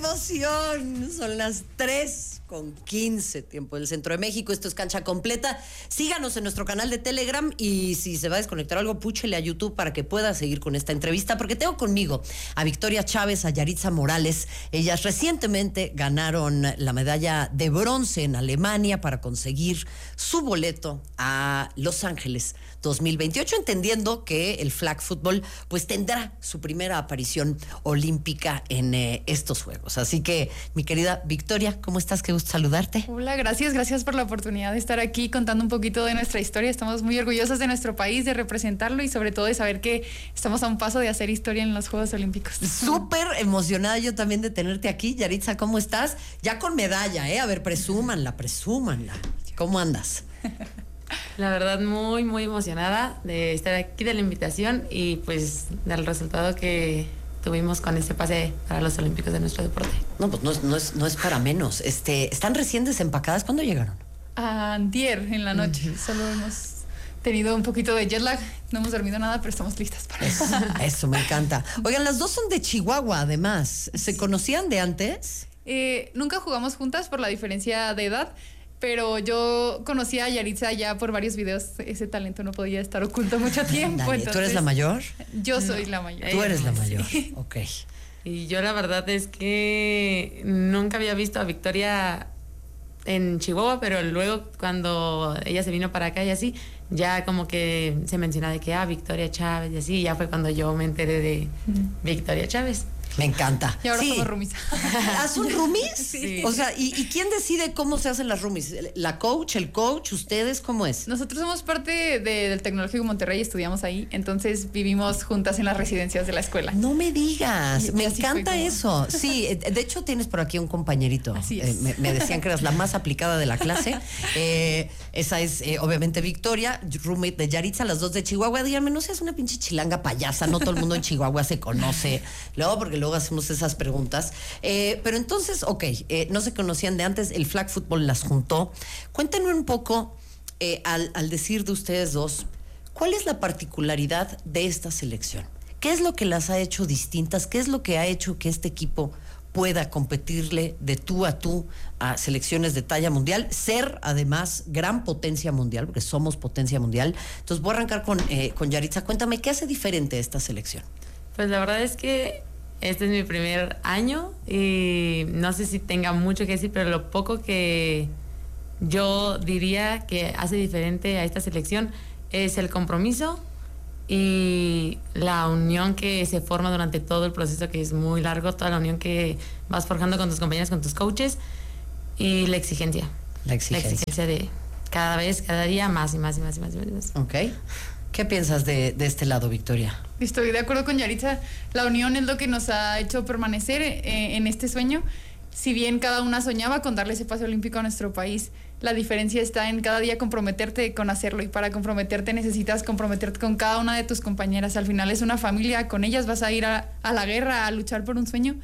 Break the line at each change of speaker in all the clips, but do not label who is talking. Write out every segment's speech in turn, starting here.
emoción! Son las 3:15, tiempo del Centro de México. Esto es Cancha Completa. Síganos en nuestro canal de Telegram y si se va a desconectar algo, púchele a YouTube para que pueda seguir con esta entrevista, porque tengo conmigo a Victoria Chávez, a Yaritza Morales. Ellas recientemente ganaron la medalla de bronce en Alemania para conseguir su boleto a Los Ángeles 2028, entendiendo que el flag football pues tendrá su primera aparición olímpica en estos Juegos. Así que, mi querida Victoria, ¿cómo estás? Qué gusto saludarte.
Hola, gracias por la oportunidad de estar aquí contando un poquito de nuestra historia. Estamos muy orgullosas de nuestro país, de representarlo y sobre todo de saber que estamos a un paso de hacer historia en los Juegos Olímpicos.
Súper emocionada yo también de tenerte aquí. Yaritza, ¿cómo estás? Ya con medalla, ¿eh? A ver, presúmanla. ¿Cómo andas?
La verdad, muy, muy emocionada de estar aquí, de la invitación y pues del resultado que tuvimos con este pase para los Olímpicos de nuestro deporte.
No, pues no es para menos. ¿Están recién desempacadas? ¿Cuándo llegaron?
Antier, en la noche. Solo hemos tenido un poquito de jet lag. No hemos dormido nada, pero estamos listas para eso.
Eso, me encanta. Oigan, las dos son de Chihuahua, además. ¿Se conocían de antes?
Nunca jugamos juntas por la diferencia de edad, pero yo conocí a Yaritza ya por varios videos. Ese talento no podía estar oculto mucho tiempo.
Dale,
Entonces,
¿tú eres la mayor?
Yo soy la mayor.
Tú eres la mayor,
sí.
Ok.
Y yo la verdad es que nunca había visto a Victoria en Chihuahua, pero luego cuando ella se vino para acá y así, ya como que se mencionaba de que Victoria Chávez y así, ya fue cuando yo me enteré de Victoria Chávez.
Me encanta.
Y ahora somos roomies.
¿Son roomies?
Sí.
O sea, ¿y quién decide cómo se hacen las roomies? ¿La coach, el coach, ustedes? ¿Cómo es?
Nosotros somos parte del Tecnológico Monterrey, estudiamos ahí, entonces vivimos juntas en las residencias de la escuela.
No me digas, me encanta
como...
eso. Sí, de hecho tienes por aquí un compañerito.
Así es.
Me decían que eras la más aplicada de la clase. Esa es obviamente Victoria, roommate de Yaritza, las dos de Chihuahua. Díganme, no seas una pinche chilanga payasa, no todo el mundo en Chihuahua se conoce. Luego hacemos esas preguntas. Pero entonces, no se conocían de antes, el flag football las juntó. Cuéntenme un poco, al decir de ustedes dos, ¿cuál es la particularidad de esta selección? ¿Qué es lo que las ha hecho distintas? ¿Qué es lo que ha hecho que este equipo pueda competirle de tú a tú a selecciones de talla mundial, ser además gran potencia mundial, porque somos potencia mundial? Entonces voy a arrancar con Yaritza. Cuéntame, ¿qué hace diferente esta selección?
Pues la verdad es que este es mi primer año y no sé si tenga mucho que decir, pero lo poco que yo diría que hace diferente a esta selección es el compromiso y la unión que se forma durante todo el proceso, que es muy largo, toda la unión que vas forjando con tus compañeros, con tus coaches, y la exigencia. La exigencia de cada vez, cada día, más y más.
Ok. ¿Qué piensas de este lado, Victoria?
Estoy de acuerdo con Yaritza. La unión es lo que nos ha hecho permanecer en este sueño. Si bien cada una soñaba con darle ese pase olímpico a nuestro país, la diferencia está en cada día comprometerte con hacerlo, y para comprometerte necesitas comprometerte con cada una de tus compañeras. Al final es una familia, con ellas vas a ir a la guerra, a luchar por un sueño.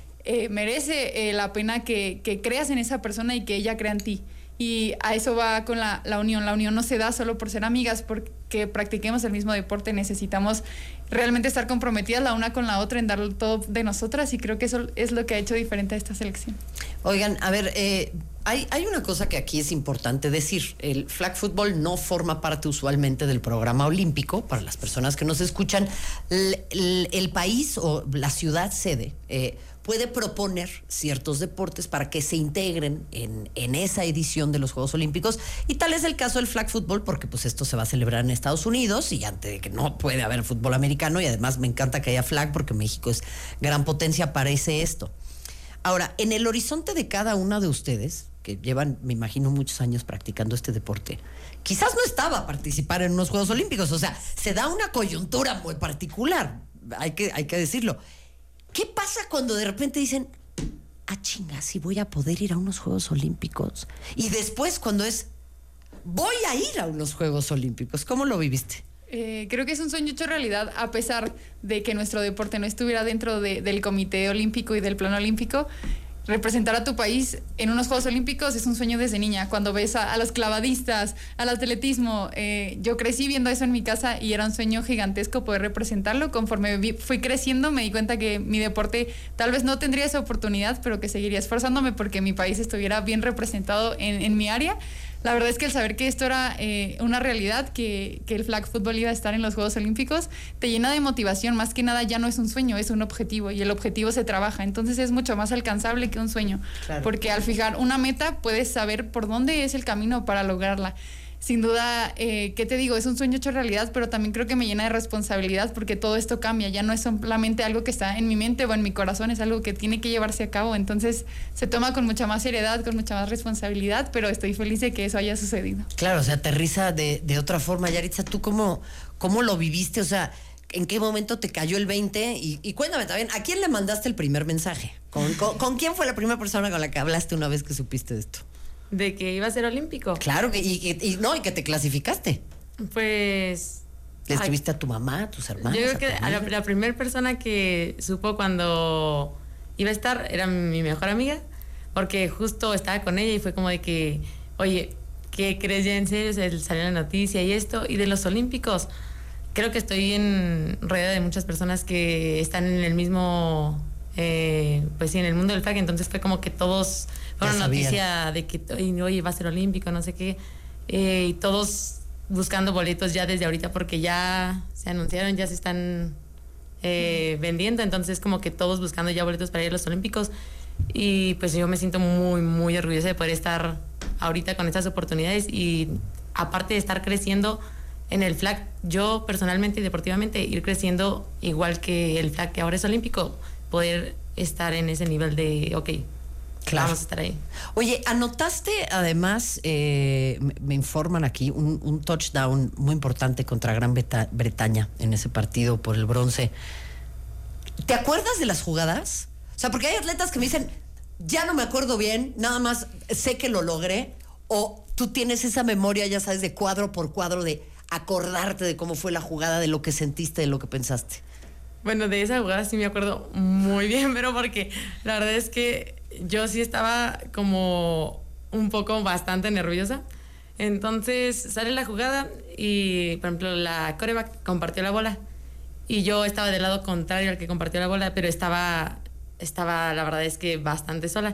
Merece la pena que creas en esa persona y que ella crea en ti. Y a eso va con la unión. La unión no se da solo por ser amigas, porque practiquemos el mismo deporte. Necesitamos realmente estar comprometidas la una con la otra en dar todo de nosotras, y creo que eso es lo que ha hecho diferente a esta selección.
Oigan, a ver, hay una cosa que aquí es importante decir. El flag football no forma parte usualmente del programa olímpico. Para las personas que nos escuchan, el país o la ciudad sede puede proponer ciertos deportes para que se integren en esa edición de los Juegos Olímpicos, y tal es el caso del flag football, porque pues esto se va a celebrar en Estados Unidos y antes de que no puede haber fútbol americano, y además me encanta que haya flag porque México es gran potencia, parece esto. Ahora, en el horizonte de cada una de ustedes, que llevan, me imagino, muchos años practicando este deporte, quizás no estaba a participar en unos Juegos Olímpicos, o sea, se da una coyuntura muy particular, hay que decirlo. ¿Qué pasa cuando de repente dicen, chinga, sí voy a poder ir a unos Juegos Olímpicos? Y después cuando voy a ir a unos Juegos Olímpicos. ¿Cómo lo viviste?
Creo que es un sueño hecho realidad, a pesar de que nuestro deporte no estuviera dentro del Comité Olímpico y del Plan Olímpico. representar a tu país en unos Juegos Olímpicos es un sueño desde niña. Cuando ves a los clavadistas, al atletismo, yo crecí viendo eso en mi casa y era un sueño gigantesco poder representarlo. Conforme fui creciendo me di cuenta que mi deporte tal vez no tendría esa oportunidad, pero que seguiría esforzándome porque mi país estuviera bien representado en mi área. La verdad es que el saber que esto era una realidad, que el flag football iba a estar en los Juegos Olímpicos, te llena de motivación. Más que nada ya no es un sueño, es un objetivo y el objetivo se trabaja. Entonces es mucho más alcanzable que un sueño. Claro. Porque al fijar una meta puedes saber por dónde es el camino para lograrla. Sin duda, ¿qué te digo? Es un sueño hecho realidad, pero también creo que me llena de responsabilidad porque todo esto cambia. Ya no es solamente algo que está en mi mente o en mi corazón, es algo que tiene que llevarse a cabo. Entonces se toma con mucha más seriedad, con mucha más responsabilidad, pero estoy feliz de que eso haya sucedido.
Claro, se aterriza de otra forma. Yaritza, ¿tú cómo lo viviste? O sea, ¿en qué momento te cayó el 20? Y cuéntame también, ¿a quién le mandaste el primer mensaje? ¿Con quién fue la primera persona con la que hablaste una vez que supiste de esto?
De que iba a ser olímpico.
Claro, y que te clasificaste.
Pues...
¿Le escribiste a tu mamá, a tus hermanos?
Yo creo que la primera persona que supo cuando iba a estar era mi mejor amiga, porque justo estaba con ella y fue como de que, oye, ¿qué crees ya en serio? Salió la noticia y esto, y de los olímpicos. Creo que estoy rodeada de muchas personas que están en el mismo... pues sí, en el mundo del flag, entonces fue como que todos fueron noticia de que oye, va a ser olímpico, no sé qué, y todos buscando boletos ya desde ahorita porque ya se anunciaron, ya se están vendiendo, entonces como que todos buscando ya boletos para ir a los olímpicos, y pues yo me siento muy, muy orgullosa de poder estar ahorita con estas oportunidades, y aparte de estar creciendo en el flag, yo personalmente y deportivamente ir creciendo igual que el flag que ahora es olímpico, poder estar en ese nivel de, claro, vamos a estar ahí.
Oye, anotaste además, me informan aquí, un touchdown muy importante contra Gran Bretaña en ese partido por el bronce. ¿Te acuerdas de las jugadas? O sea, porque hay atletas que me dicen, ya no me acuerdo bien, nada más sé que lo logré, o tú tienes esa memoria, ya sabes, de cuadro por cuadro, de acordarte de cómo fue la jugada, de lo que sentiste, de lo que pensaste.
Bueno, de esa jugada sí me acuerdo muy bien, pero porque la verdad es que yo sí estaba como un poco bastante nerviosa. Entonces sale la jugada y, por ejemplo, la quarterback compartió la bola y yo estaba del lado contrario al que compartió la bola, pero estaba la verdad es que bastante sola.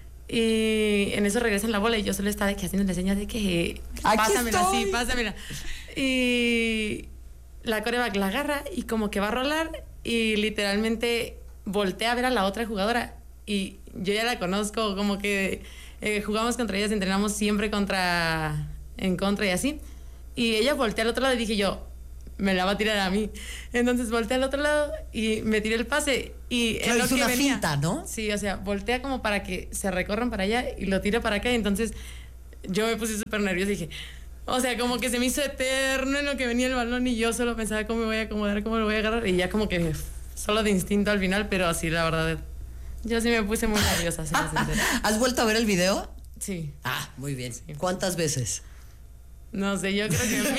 Y en eso regresan la bola y yo solo estaba haciéndole señas de que pásamela, sí, pásamela. Y la quarterback la agarra y como que va a rolar y literalmente voltea a ver a la otra jugadora y yo ya la conozco, como que jugamos contra ellas, entrenamos siempre en contra y así, y ella voltea al otro lado y dije yo, me la va a tirar a mí, entonces voltea al otro lado y me tiré el pase y
claro, es una finta, ¿no?
Sí, o sea, voltea como para que se recorran para allá y lo tiro para acá, y entonces yo me puse súper nerviosa y dije, o sea, como que se me hizo eterno en lo que venía el balón y yo solo pensaba cómo me voy a acomodar, cómo lo voy a agarrar, y ya como que solo de instinto al final, pero así la verdad, yo sí me puse muy nerviosa.
¿Has vuelto a ver el video?
Sí.
Ah, muy bien. Sí. ¿Cuántas veces?
No sé, yo creo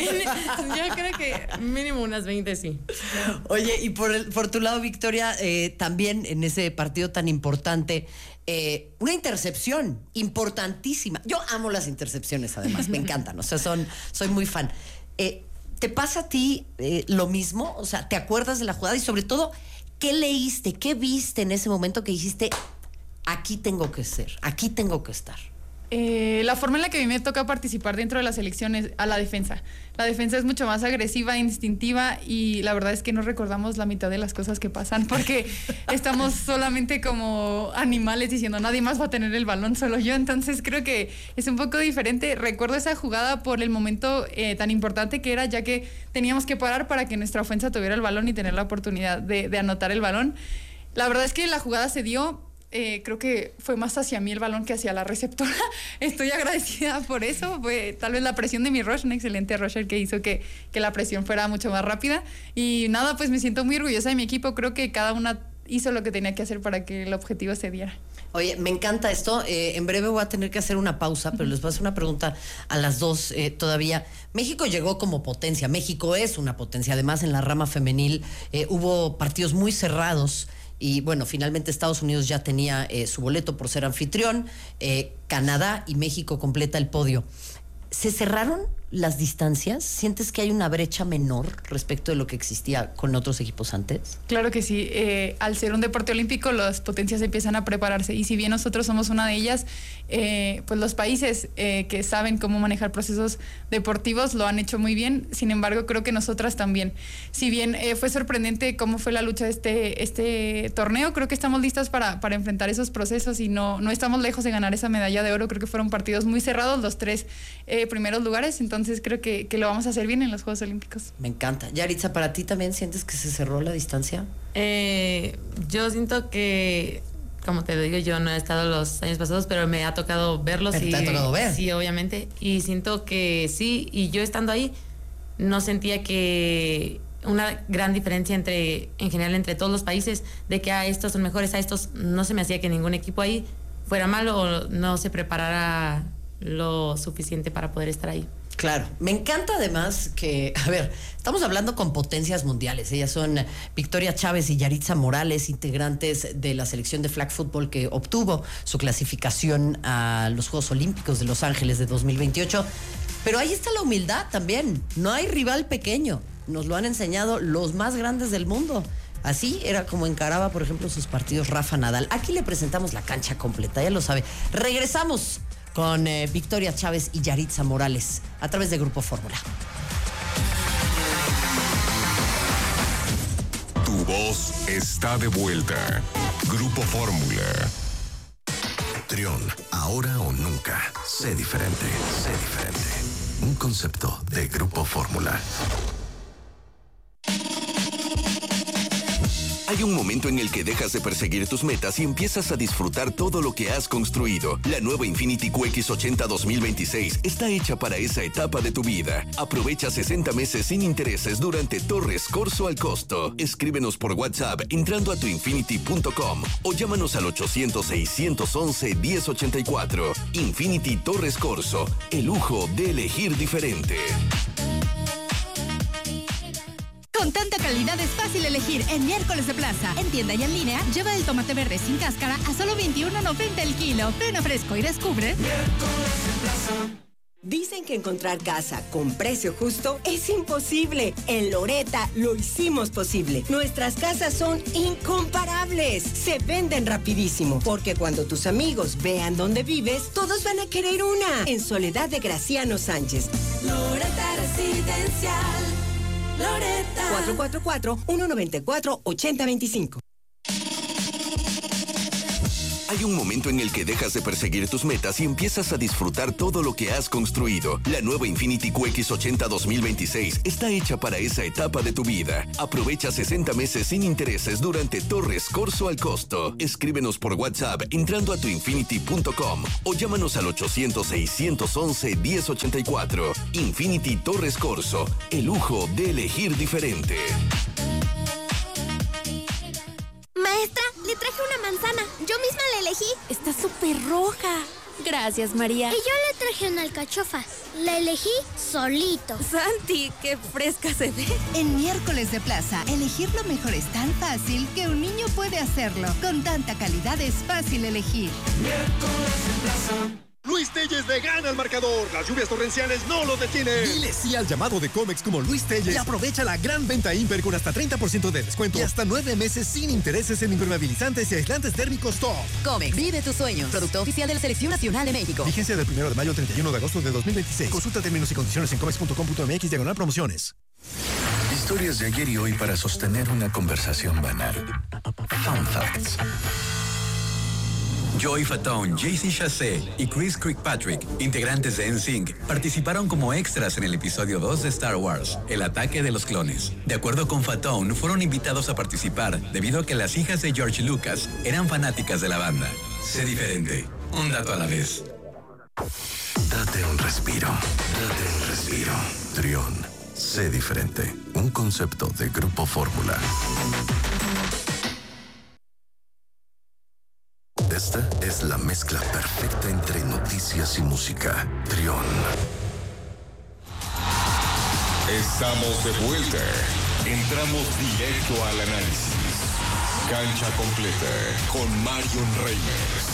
que mínimo unas 20, sí.
Oye, y por tu lado, Victoria, también en ese partido tan importante, una intercepción importantísima. Yo amo las intercepciones, además, me encantan, o sea, soy muy fan. ¿Te pasa a ti lo mismo? O sea, ¿te acuerdas de la jugada? Y sobre todo, ¿qué leíste, qué viste en ese momento que dijiste, aquí tengo que ser, aquí tengo que estar?
La forma en la que a mí me toca participar dentro de las elecciones a la defensa. La defensa es mucho más agresiva, instintiva, y la verdad es que no recordamos la mitad de las cosas que pasan porque estamos solamente como animales diciendo nadie más va a tener el balón, solo yo. Entonces creo que es un poco diferente. Recuerdo esa jugada por el momento tan importante que era, ya que teníamos que parar para que nuestra ofensa tuviera el balón y tener la oportunidad de anotar el balón. La verdad es que la jugada se dio. Creo que fue más hacia mí el balón que hacia la receptora. Estoy agradecida por eso. Fue tal vez la presión de mi rush, un excelente rusher que hizo que la presión fuera mucho más rápida. Y nada, pues me siento muy orgullosa de mi equipo. Creo que cada una hizo lo que tenía que hacer para que el objetivo se diera.
Oye, me encanta esto. En breve voy a tener que hacer una pausa, pero les voy a hacer una pregunta a las dos todavía. México llegó como potencia. México es una potencia. Además, en la rama femenil hubo partidos muy cerrados y bueno, finalmente Estados Unidos ya tenía su boleto por ser anfitrión, Canadá y México completa el podio. ¿Se cerraron las distancias? ¿Sientes que hay una brecha menor respecto de lo que existía con otros equipos antes?
Claro que sí. Al ser un deporte olímpico, las potencias empiezan a prepararse. Y si bien nosotros somos una de ellas, pues los países que saben cómo manejar procesos deportivos lo han hecho muy bien. Sin embargo, creo que nosotras también. Si bien fue sorprendente cómo fue la lucha de este torneo, creo que estamos listas para enfrentar esos procesos y no estamos lejos de ganar esa medalla de oro. Creo que fueron partidos muy cerrados los 3 primeros lugares. Entonces creo que lo vamos a hacer bien en los Juegos Olímpicos.
Me encanta. Yaritza, ¿para ti también sientes que se cerró la distancia?
Yo siento que, como te digo, yo no he estado los años pasados, pero me ha tocado verlos.
¿Pero te ha tocado ver?
Sí, obviamente. Y siento que sí, y yo estando ahí, no sentía que una gran diferencia en general entre todos los países, de que estos son mejores, a estos no se me hacía que ningún equipo ahí fuera malo o no se preparara lo suficiente para poder estar ahí.
Claro, me encanta además que, a ver, estamos hablando con potencias mundiales. Ellas son Victoria Chávez y Yaritza Morales, integrantes de la selección de flag football que obtuvo su clasificación a los Juegos Olímpicos de Los Ángeles de 2028. Pero ahí está la humildad también. No hay rival pequeño. Nos lo han enseñado los más grandes del mundo. Así era como encaraba, por ejemplo, sus partidos Rafa Nadal. Aquí le presentamos la cancha completa, ya lo sabe. Regresamos con Victoria Chávez y Yaritza Morales a través de Grupo Fórmula.
Tu voz está de vuelta. Grupo Fórmula.
Trión, ahora o nunca. Sé diferente, sé diferente. Un concepto de Grupo Fórmula. Hay un momento en el que dejas de perseguir tus metas y empiezas a disfrutar todo lo que has construido. La nueva Infiniti QX80 2026 está hecha para esa etapa de tu vida. Aprovecha 60 meses sin intereses durante Torres Corso al costo. Escríbenos por WhatsApp entrando a tuinfinity.com o llámanos al 800-611-1084. Infiniti Torres Corso, el lujo de elegir diferente.
Con tanta calidad es fácil elegir en Miércoles de Plaza. En tienda y en línea, lleva el tomate verde sin cáscara a solo $21.90 el kilo. Frena fresco y descubre
Miércoles de Plaza. Dicen que encontrar casa con precio justo es imposible. En Loretta lo hicimos posible. Nuestras casas son incomparables. Se venden rapidísimo. Porque cuando tus amigos vean dónde vives, todos van a querer una. En Soledad de Graciano Sánchez. Loretta Residencial. Loretta. 444-194-8025.
Hay un momento en el que dejas de perseguir tus metas y empiezas a disfrutar todo lo que has construido. La nueva Infiniti QX80 2026 está hecha para esa etapa de tu vida. Aprovecha 60 meses sin intereses durante Torres Corso al costo. Escríbenos por WhatsApp entrando a tuinfinity.com o llámanos al 800-611-1084. Infiniti Torres Corso, el lujo de elegir diferente.
Maestra, le traje una manzana. Yo misma la elegí.
Está súper roja. Gracias, María.
Y yo le traje una alcachofa. La elegí solito.
Santi, qué fresca se ve.
En Miércoles de Plaza, elegir lo mejor es tan fácil que un niño puede hacerlo. Con tanta calidad es fácil elegir.
Miércoles de Plaza.
Luis Telles le gana al marcador. Las lluvias torrenciales no lo detienen. Dile sí al llamado de Comex como Luis Telles y aprovecha la gran venta Imper con hasta 30% de descuento y hasta 9 meses sin intereses en impermeabilizantes y aislantes térmicos top.
Comex, vive tus sueños. Producto oficial de la Selección Nacional de México.
Vigencia del 1 de mayo al 31 de agosto de 2026. Consulta términos y condiciones en comex.com.mx/promociones.
Historias de ayer y hoy para sostener una conversación banal. Fun Facts.
Joy Fatone, JC Chasez y Chris Kirkpatrick, integrantes de NSYNC, participaron como extras en el episodio 2 de Star Wars, El ataque de los clones. De acuerdo con Fatone, fueron invitados a participar debido a que las hijas de George Lucas eran fanáticas de la banda. Sé diferente, un dato a la vez.
Date un respiro. Date un respiro. Trión, sé diferente. Un concepto de Grupo Fórmula. Esta es la mezcla perfecta entre noticias y música. Trión.
Estamos de vuelta. Entramos directo al análisis. Cancha completa con Marion Reimers.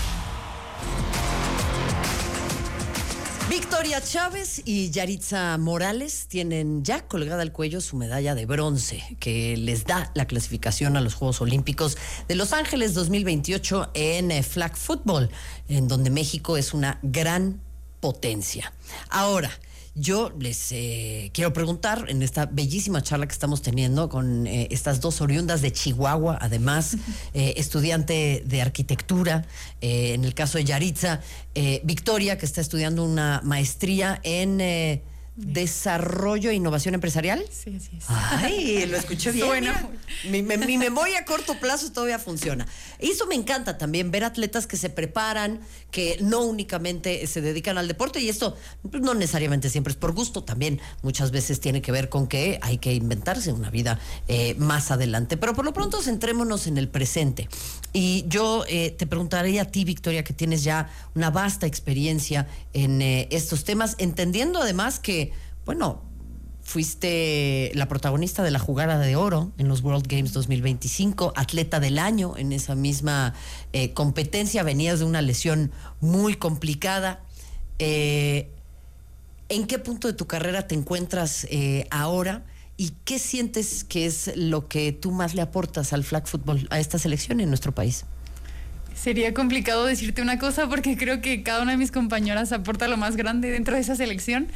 Victoria Chávez y Yaritza Morales tienen ya colgada al cuello su medalla de bronce que les da la clasificación a los Juegos Olímpicos de Los Ángeles 2028 en flag football, en donde México es una gran potencia. Ahora, yo les quiero preguntar en esta bellísima charla que estamos teniendo con estas dos oriundas de Chihuahua, además estudiante de arquitectura, en el caso de Yaritza, Victoria, que está estudiando una maestría en desarrollo e innovación empresarial.
Sí, así es.
Ay, lo escuché bien.
Suena.
Mi memoria a corto plazo todavía funciona. Y eso me encanta también, ver atletas que se preparan, que no únicamente se dedican al deporte, y esto no necesariamente siempre es por gusto, también muchas veces tiene que ver con que hay que inventarse una vida más adelante. Pero por lo pronto centrémonos en el presente. Y yo te preguntaré a ti, Victoria, que tienes ya una vasta experiencia en estos temas, entendiendo además que, bueno, fuiste la protagonista de la jugada de oro en los World Games 2025, atleta del año en esa misma competencia, venías de una lesión muy complicada. ¿En qué punto de tu carrera te encuentras ahora? ¿Y qué sientes que es lo que tú más le aportas al flag football, a esta selección en nuestro país?
Sería complicado decirte una cosa porque creo que cada una de mis compañeras aporta lo más grande dentro de esa selección.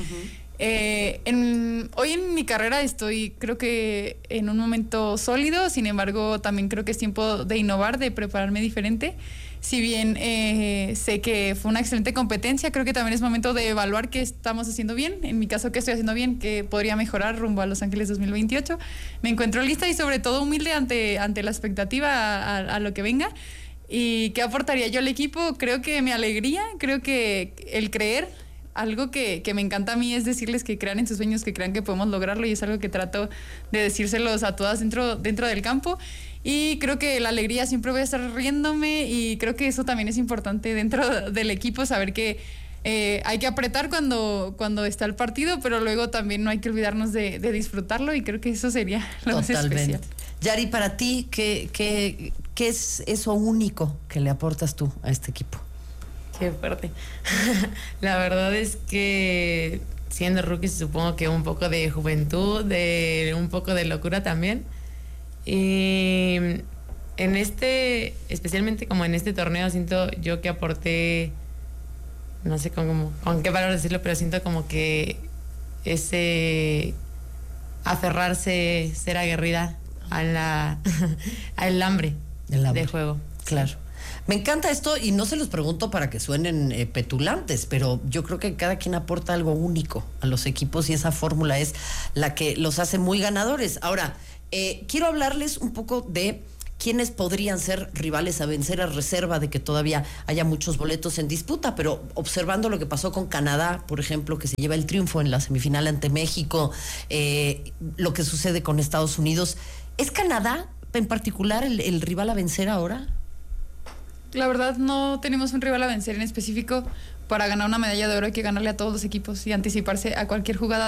Hoy en mi carrera estoy, creo que en un momento sólido, sin embargo también creo que es tiempo de innovar, de prepararme diferente. Si bien sé que fue una excelente competencia, creo que también es momento de evaluar qué estamos haciendo bien. En mi caso, qué estoy haciendo bien, qué podría mejorar rumbo a Los Ángeles 2028. Me encuentro lista y sobre todo humilde ante la expectativa a lo que venga. ¿Y qué aportaría yo al equipo? Creo que mi alegría, creo que el creer. Algo que me encanta a mí es decirles que crean en sus sueños, que crean que podemos lograrlo, y es algo que trato de decírselos a todas dentro del campo. Y creo que la alegría, siempre voy a estar riéndome, y creo que eso también es importante dentro del equipo, saber que hay que apretar cuando está el partido, pero luego también no hay que olvidarnos de disfrutarlo, y creo que eso sería lo más especial.
Yari, para ti, ¿qué es eso único que le aportas tú a este equipo?
Qué fuerte. La verdad es que siendo rookie supongo que un poco de juventud, un poco de locura también. Y especialmente como en este torneo, siento yo que aporté, no sé con qué palabras decirlo, pero siento como que ese aferrarse, ser aguerrida al hambre de juego.
Claro. Me encanta esto, y no se los pregunto para que suenen petulantes, pero yo creo que cada quien aporta algo único a los equipos, y esa fórmula es la que los hace muy ganadores. Ahora, quiero hablarles un poco de quiénes podrían ser rivales a vencer, a reserva de que todavía haya muchos boletos en disputa, pero observando lo que pasó con Canadá, por ejemplo, que se lleva el triunfo en la semifinal ante México, lo que sucede con Estados Unidos, ¿es Canadá en particular el rival a vencer ahora?
La verdad, no tenemos un rival a vencer en específico. Para ganar una medalla de oro hay que ganarle a todos los equipos y anticiparse a cualquier jugada